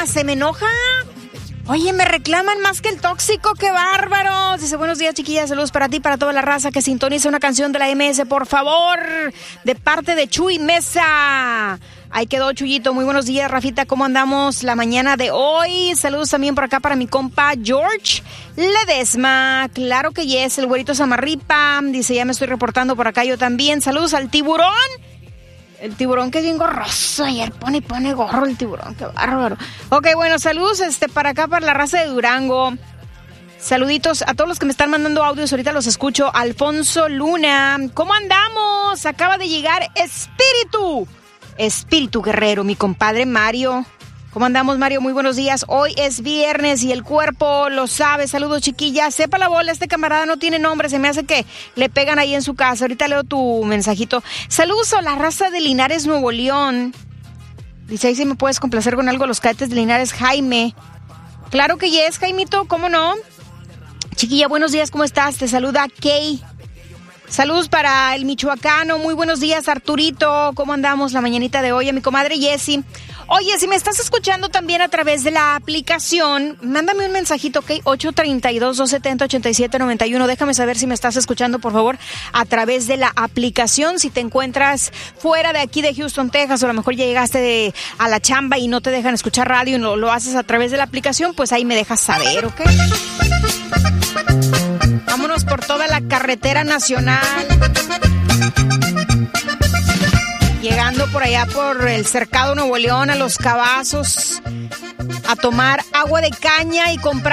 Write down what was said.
se me enoja. Oye, me reclaman más que el tóxico, qué bárbaros. Dice, buenos días, chiquillas, saludos para ti, para toda la raza que sintoniza una canción de la MS, por favor, de parte de Chuy Mesa. Ahí quedó, Chuyito. Muy buenos días, Rafita, ¿cómo andamos la mañana de hoy? Saludos también por acá para mi compa George Ledesma. Claro que yes, el güerito Zamarripa. Dice, ya me estoy reportando por acá yo también. Saludos al tiburón. El tiburón que es bien gorroso. Ayer pone gorro el tiburón. Qué bárbaro. Ok, bueno, saludos para acá, para la raza de Durango. Saluditos a todos los que me están mandando audios. Ahorita los escucho. Alfonso Luna. ¿Cómo andamos? Acaba de llegar Espíritu Guerrero, mi compadre Mario. ¿Cómo andamos, Mario? Muy buenos días. Hoy es viernes y el cuerpo lo sabe. Saludos, chiquillas. Sepa la bola, este camarada no tiene nombre. Se me hace que le pegan ahí en su casa. Ahorita leo tu mensajito. Saludos a la raza de Linares, Nuevo León. Dice, ahí si me puedes complacer con algo, los cadetes de Linares, Jaime. Claro que yes, Jaimito, ¿cómo no? Chiquilla, buenos días, ¿cómo estás? Te saluda Kay. Saludos para el michoacano. Muy buenos días, Arturito. ¿Cómo andamos la mañanita de hoy? A mi comadre Jessie. Oye, si me estás escuchando también a través de la aplicación, mándame un mensajito, ¿ok? 832-270-8791. Déjame saber si me estás escuchando, por favor, a través de la aplicación. Si te encuentras fuera de aquí de Houston, Texas, o a lo mejor ya llegaste a la chamba y no te dejan escuchar radio y no lo haces a través de la aplicación, pues ahí me dejas saber, ¿ok? Vámonos por toda la carretera nacional. Llegando por allá por el Cercado Nuevo León, a Los Cavazos, a tomar agua de caña y comprar